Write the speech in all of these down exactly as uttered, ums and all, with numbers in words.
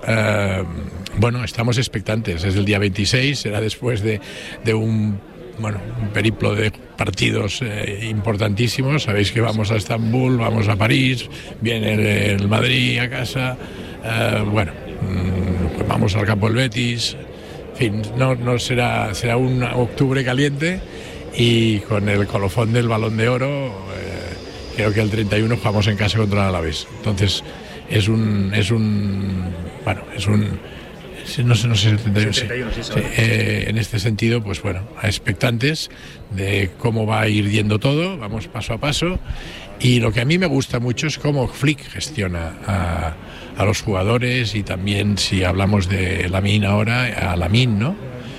Uh, bueno, estamos expectantes. Es el día veintiséis, será después de, de un, bueno, un periplo de partidos eh, importantísimos. Sabéis que vamos a Estambul, vamos a París, viene el, el Madrid a casa. Uh, bueno, mm, pues vamos al campo del Betis. En fin, no, no será, será un octubre caliente y con el colofón del Balón de Oro. Eh, creo que el treinta y uno jugamos en casa contra el Alavés. Entonces es un es un bueno es un no sé no sé el treinta y uno, sí. Sí, sí, eh, en este sentido, pues bueno, expectantes de cómo va a ir yendo todo. Vamos paso a paso, y lo que a mí me gusta mucho es cómo Flick gestiona a, a los jugadores, y también, si hablamos de Lamine ahora, a Lamine, ¿no?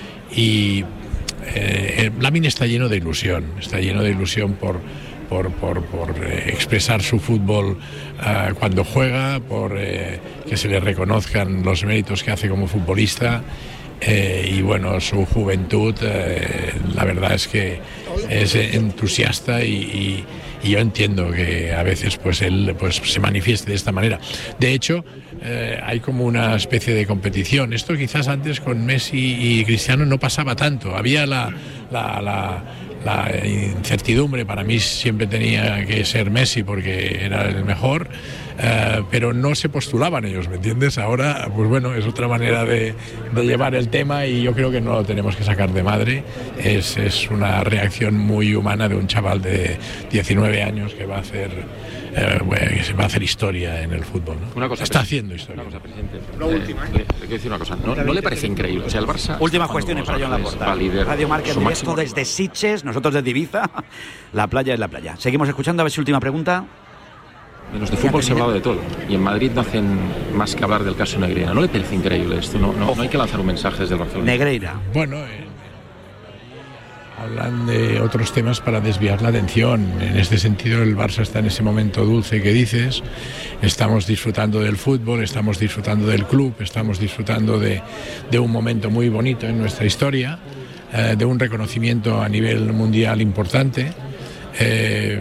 Y eh, Lamine está lleno de ilusión, está lleno de ilusión por por, por, por eh, expresar su fútbol uh, cuando juega, por eh, que se le reconozcan los méritos que hace como futbolista, eh, y bueno, su juventud, eh, la verdad es que es entusiasta, y, y, y yo entiendo que a veces pues él pues se manifieste de esta manera. De hecho, eh, hay como una especie de competición. Esto quizás antes con Messi y Cristiano no pasaba tanto. Había la, la, la la incertidumbre. Para mí siempre tenía que ser Messi porque era el mejor, eh, pero no se postulaban ellos, ¿me entiendes? Ahora, pues bueno, es otra manera de, de llevar el tema, y yo creo que no lo tenemos que sacar de madre. Es, es una reacción muy humana de un chaval de diecinueve años que va a hacer eh, bueno, que se va a hacer historia en el fútbol, ¿no? Una cosa, está haciendo historia. Una cosa, presidente. La última. Le, le quiero decir una cosa. ¿No, ¿No le parece increíble? O sea, el Barça... Últimas cuestiones para Joan Laporta. Radio Marca en directo desde Sitges, nosotros desde Ibiza. La playa es la playa. Seguimos escuchando, a ver si última pregunta. En los de fútbol se ha hablado de todo, y en Madrid no hacen más que hablar del caso Negreira. ¿No le parece increíble esto? No, no, no hay que lanzar un mensaje desde el Barcelona. Negreira. Bueno, eh, hablan de otros temas para desviar la atención. En este sentido, el Barça está en ese momento dulce que dices. Estamos disfrutando del fútbol, estamos disfrutando del club, estamos disfrutando de, de un momento muy bonito en nuestra historia, eh, de un reconocimiento a nivel mundial importante. Eh,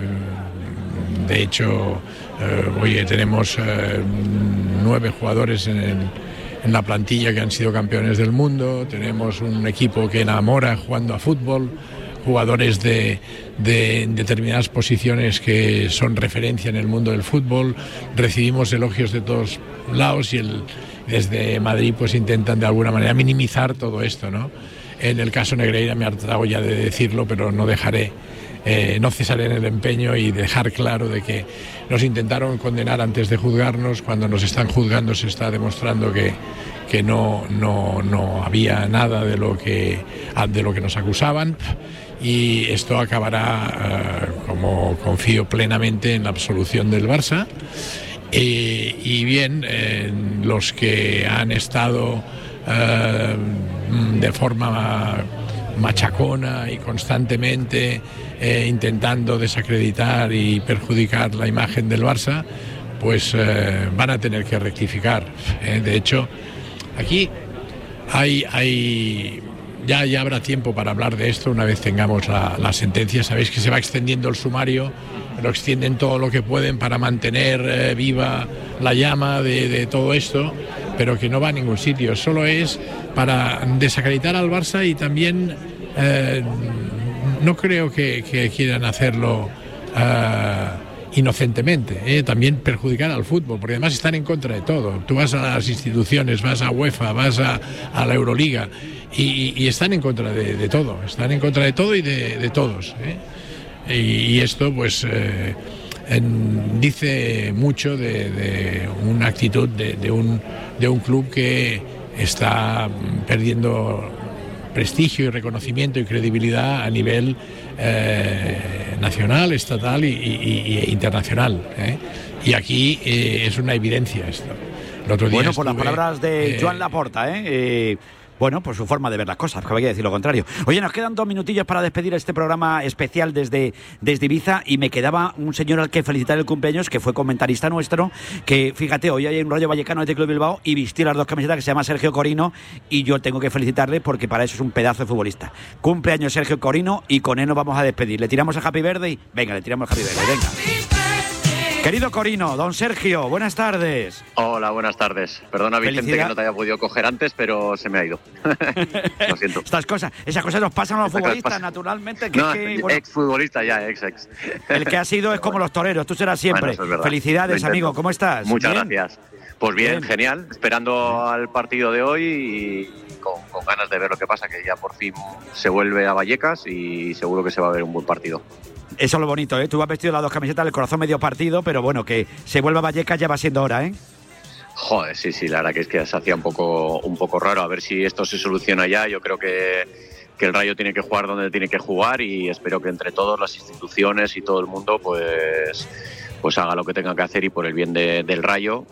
de hecho, eh, oye, tenemos eh, nueve jugadores en el en la plantilla que han sido campeones del mundo, tenemos un equipo que enamora jugando a fútbol, jugadores de, de determinadas posiciones que son referencia en el mundo del fútbol, recibimos elogios de todos lados, y el, desde Madrid pues intentan de alguna manera minimizar todo esto, ¿no? En el caso Negreira me he hartado ya de decirlo, pero no dejaré, eh, no cesaré en el empeño y dejar claro de que nos intentaron condenar antes de juzgarnos. Cuando nos están juzgando se está demostrando que, que no, no, no había nada de lo que, de lo que nos acusaban, y esto acabará, uh, como confío plenamente, en la absolución del Barça. Eh, y bien, eh, los que han estado uh, de forma machacona y constantemente eh, intentando desacreditar y perjudicar la imagen del Barça, pues eh, van a tener que rectificar. Eh. De hecho, aquí hay, hay ya, ya habrá tiempo para hablar de esto una vez tengamos la, la sentencia. Sabéis que se va extendiendo el sumario, lo extienden todo lo que pueden para mantener eh, viva la llama de, de todo esto, pero que no va a ningún sitio. Solo es para desacreditar al Barça, y también eh, no creo que, que quieran hacerlo eh, inocentemente, eh, también perjudicar al fútbol, porque además están en contra de todo. Tú vas a las instituciones, vas a UEFA, vas a, a la Euroliga, y, y están en contra de, de todo, están en contra de todo y de, de todos, eh. Y, y esto pues eh, en, dice mucho de, de una actitud de, de, un, de un club que está perdiendo prestigio y reconocimiento y credibilidad a nivel eh, nacional, estatal y, y, y internacional, ¿eh? Y aquí eh, es una evidencia esto. El otro día bueno, por estuve, las palabras de eh, Joan Laporta, ¿eh? eh Bueno, por su forma de ver las cosas, que había que decir lo contrario. Oye, nos quedan dos minutillos para despedir este programa especial desde, desde Ibiza, y me quedaba un señor al que felicitar el cumpleaños, que fue comentarista nuestro, que fíjate, hoy hay un Rayo Vallecano de Club Bilbao y vistió las dos camisetas, que se llama Sergio Corino, y yo tengo que felicitarle porque para eso es un pedazo de futbolista. Cumpleaños Sergio Corino, y con él nos vamos a despedir. Le tiramos el Happy Birthday, venga, le tiramos el Happy Birthday, venga. Querido Corino, don Sergio, buenas tardes. Hola, buenas tardes. Perdona, Vicente, Felicidad. que no te haya podido coger antes, pero se me ha ido. Lo siento. Estas cosas, esas cosas nos pasan a los Estas futbolistas, cosas. naturalmente. Que, No, que, bueno, ex-futbolista ya, ex-ex. el que ha sido es como los toreros, tú serás siempre. Bueno, eso es verdad. Felicidades, Lo amigo, intento. ¿cómo estás? Muchas ¿Bien? gracias. Pues bien, Bien. genial. Esperando al partido de hoy y con, con ganas de ver lo que pasa, que ya por fin se vuelve a Vallecas y seguro que se va a ver un buen partido. Eso es lo bonito, ¿eh? Tú has vestido las dos camisetas, el corazón medio partido, pero bueno, que se vuelva a Vallecas ya va siendo hora, ¿eh? Joder, sí, sí, la verdad que es que se hacía un poco, un poco raro. A ver si esto se soluciona ya. Yo creo que, que el Rayo tiene que jugar donde tiene que jugar y espero que entre todos, las instituciones y todo el mundo, pues, pues haga lo que tenga que hacer y por el bien de, del Rayo,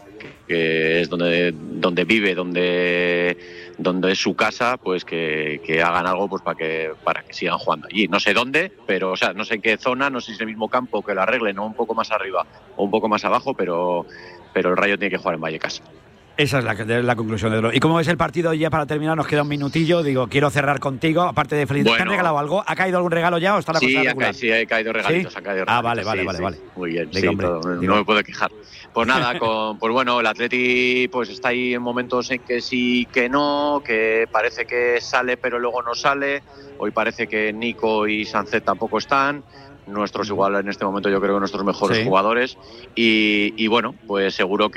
que es donde, donde vive, donde, donde es su casa, pues que, que hagan algo pues para que, para que sigan jugando allí. No sé dónde, pero o sea, no sé en qué zona, no sé si es el mismo campo, que lo arreglen, o un poco más arriba o un poco más abajo, pero, pero el Rayo tiene que jugar en Vallecas. Esa es la, la conclusión de lo. ¿Y cómo ves el partido? Ya para terminar, nos queda un minutillo. Digo, quiero cerrar contigo. Aparte de feliz. Bueno. ¿Te han regalado algo? ¿Ha caído algún regalo ya o está la Sí, cosa ha regular? caído, sí, ha caído regalitos, ¿Sí? han caído Ah, regalitos, vale, vale, sí, vale, sí. vale. Muy bien, Digo, sí, hombre, todo, no, digo. no me puedo quejar. Pues nada, con, pues bueno, el Atleti pues está ahí en momentos en que sí, que no, que parece que sale pero luego no sale. Hoy parece que Nico y Sancet tampoco están. Nuestros igual en este momento yo creo que nuestros mejores Sí. jugadores. Y, y bueno, pues seguro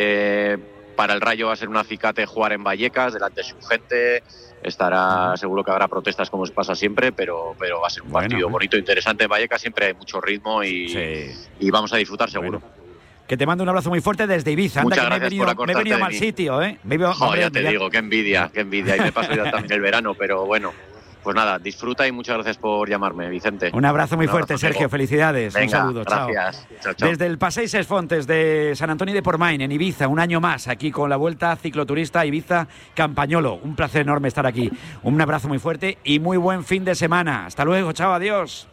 que para el Rayo va a ser un acicate jugar en Vallecas, delante de su gente. Estará, seguro que habrá protestas como se pasa siempre, pero, pero va a ser un Bueno, partido eh. bonito, interesante en Vallecas. Siempre hay mucho ritmo y, Sí. y vamos a disfrutar seguro. Bueno. Que te mando un abrazo muy fuerte desde Ibiza. Anda, Muchas que me he gracias venido, por me he acordarte venido a de mal mí. sitio, ¿eh? Me he ido- Jo, hombre, ya te ya- digo, qué envidia, qué envidia. Y me paso ya también el verano, pero bueno. Pues nada, disfruta y muchas gracias por llamarme, Vicente. Un abrazo muy Un fuerte, abrazo, Sergio. amigo. Felicidades. Venga, un saludo. gracias. Chao. Chao, chao. Desde el Passeig Ses Fontes de San Antonio de Portmany, en Ibiza, un año más, aquí con la Vuelta Cicloturista Ibiza Campañolo. Un placer enorme estar aquí. Un abrazo muy fuerte y muy buen fin de semana. Hasta luego. Chao, adiós.